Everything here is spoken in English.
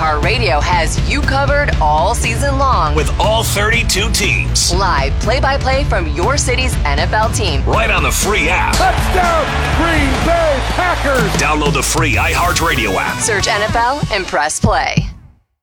iHeartRadio has you covered all season long. With all 32 teams. Live play-by-play from your city's NFL team. Right on the free app. Touchdown, Green Bay Packers. Download the free iHeartRadio app. Search NFL and press play.